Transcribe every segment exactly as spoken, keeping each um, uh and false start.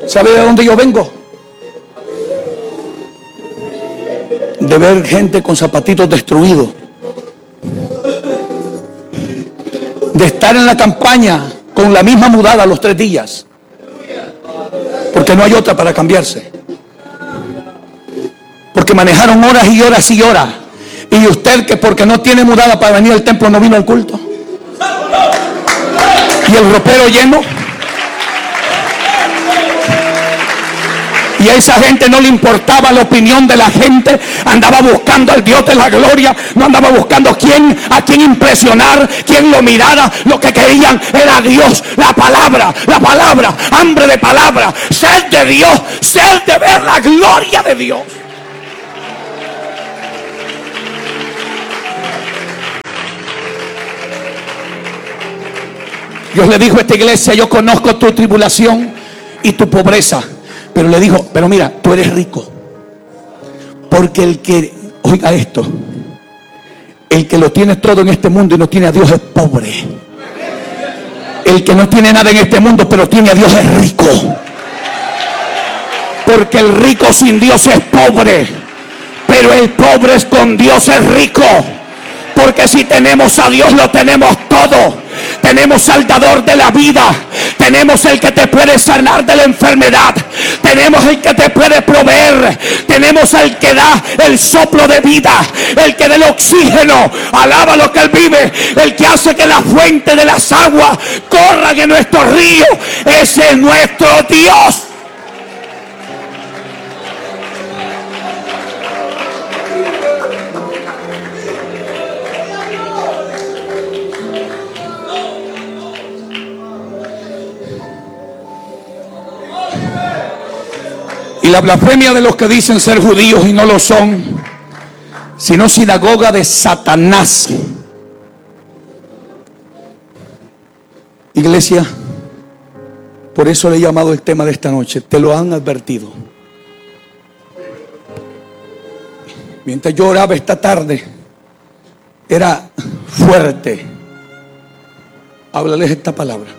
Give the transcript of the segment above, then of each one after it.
¿Sabe de dónde yo vengo? De ver gente con zapatitos destruidos, de estar en la campaña con la misma mudada los tres días, porque no hay otra para cambiarse, porque manejaron horas y horas y horas. Y usted, que porque no tiene mudada para venir al templo, no vino al culto, y el ropero lleno. Y a esa gente no le importaba la opinión de la gente, andaba buscando al Dios de la gloria, no andaba buscando quién, a quién impresionar, quién lo mirara. Lo que querían era Dios, la palabra, la palabra, hambre de palabra, sed de Dios, sed de ver la gloria de Dios. Dios le dijo a esta iglesia: yo conozco tu tribulación y tu pobreza. Pero le dijo: pero mira, tú eres rico. Porque el que, oiga esto, el que lo tiene todo en este mundo y no tiene a Dios es pobre. El que no tiene nada en este mundo pero tiene a Dios es rico. Porque el rico sin Dios es pobre, pero el pobre es con Dios es rico. Porque si tenemos a Dios lo tenemos todo. Tenemos al dador de la vida, tenemos el que te puede sanar de la enfermedad, tenemos el que te puede proveer, tenemos al que da el soplo de vida, el que da el oxígeno, alaba lo que él vive, el que hace que la fuente de las aguas corran en nuestro río. Ese es nuestro Dios. Y la blasfemia de los que dicen ser judíos y no lo son, sino sinagoga de Satanás. Iglesia, por eso le he llamado el tema de esta noche. Te lo han advertido. Mientras yo oraba esta tarde, era fuerte. Háblales esta palabra.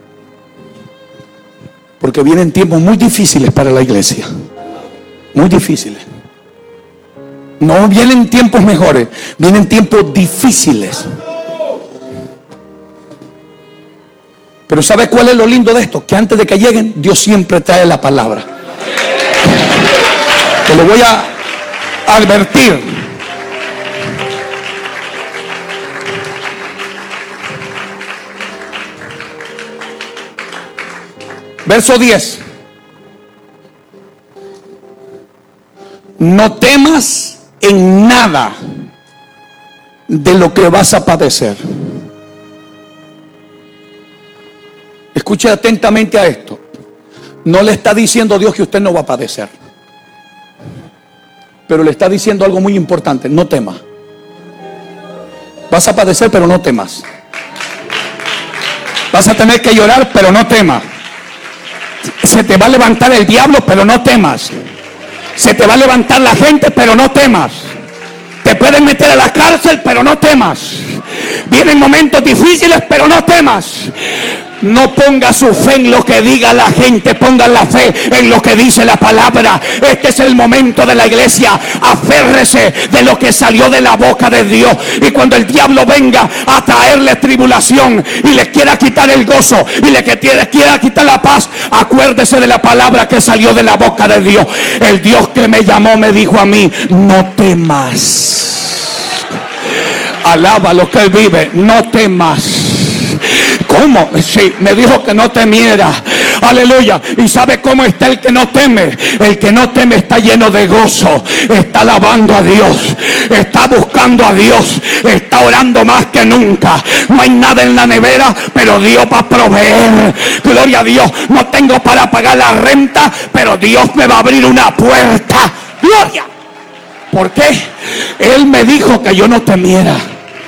Porque vienen tiempos muy difíciles para la iglesia. Muy difíciles. No vienen tiempos mejores, vienen tiempos difíciles. Pero ¿sabe cuál es lo lindo de esto? Que antes de que lleguen, Dios siempre trae la palabra. Te lo voy a advertir. Verso diez. No temas en nada de lo que vas a padecer. Escuche atentamente a esto. No le está diciendo Dios que usted no va a padecer, pero le está diciendo algo muy importante: no temas. Vas a padecer, pero no temas. Vas a tener que llorar, pero no temas. Se te va a levantar el diablo, pero no temas. Se te va a levantar la gente, pero no temas. Te pueden meter a la cárcel, pero no temas. Vienen momentos difíciles, pero no temas. No ponga su fe en lo que diga la gente, ponga la fe en lo que dice la palabra. Este es el momento de la iglesia. Aférrese de lo que salió de la boca de Dios. Y cuando el diablo venga a traerle tribulación y le quiera quitar el gozo y le quiera, quiera quitar la paz, acuérdese de la palabra que salió de la boca de Dios. El Dios que me llamó me dijo a mí: no temas. Alaba lo que él vive, no temas. ¿Cómo? Sí, me dijo que no temiera. Aleluya. ¿Y sabe cómo está el que no teme? El que no teme está lleno de gozo. Está alabando a Dios. Está buscando a Dios. Está orando más que nunca. No hay nada en la nevera, pero Dios va a proveer. Gloria a Dios. No tengo para pagar la renta, pero Dios me va a abrir una puerta. Gloria. ¿Por qué? Él me dijo que yo no temiera.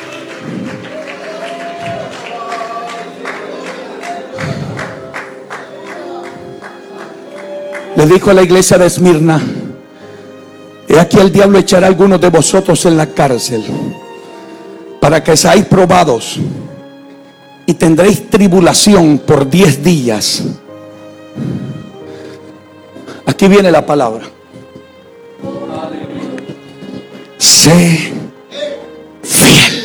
Le dijo a la iglesia de Esmirna: he aquí el diablo echará a algunos de vosotros en la cárcel, para que seáis probados, y tendréis tribulación por diez días. Aquí viene la palabra. Sé fiel.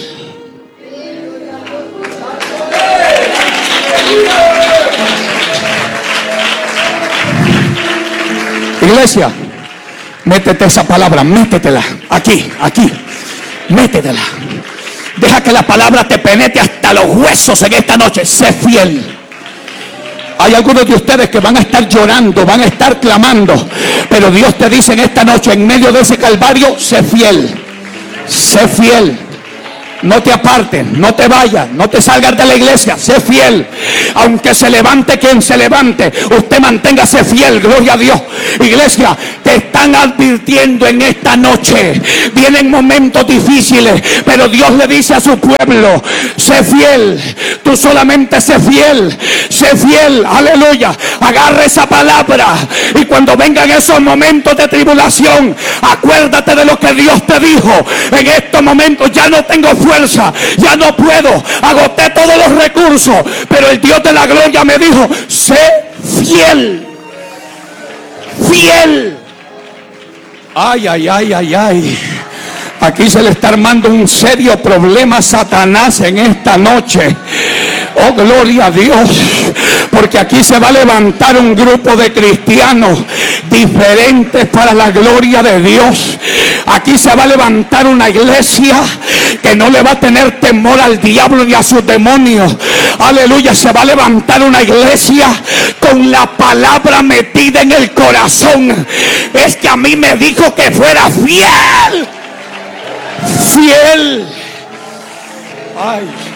Iglesia, métete esa palabra, métetela. Aquí, aquí, métetela. Deja que la palabra te penetre hasta los huesos en esta noche. Sé fiel. Hay algunos de ustedes que van a estar llorando, van a estar clamando, pero Dios te dice en esta noche, en medio de ese calvario, sé fiel. Sé fiel. No te apartes, no te vayas, no te salgas de la iglesia, sé fiel. Aunque se levante quien se levante, usted manténgase fiel, gloria a Dios. Iglesia, te están advirtiendo en esta noche. Vienen momentos difíciles, pero Dios le dice a su pueblo, sé fiel. Tú solamente sé fiel, sé fiel, aleluya. Agarra esa palabra y cuando vengan esos momentos de tribulación, acuérdate de lo que Dios te dijo. En estos momentos ya no tengo fuerza. Fuerza, ya no puedo, agoté todos los recursos, pero el Dios de la gloria me dijo, sé fiel, fiel. Ay, ay, ay, ay, ay. Aquí se le está armando un serio problema a Satanás en esta noche. Oh, gloria a Dios. Porque aquí se va a levantar un grupo de cristianos diferentes para la gloria de Dios. Aquí se va a levantar una iglesia que no le va a tener temor al diablo ni a sus demonios. Aleluya. Se va a levantar una iglesia con la palabra metida en el corazón. Es que a mí me dijo que fuera fiel. Fiel. Ay.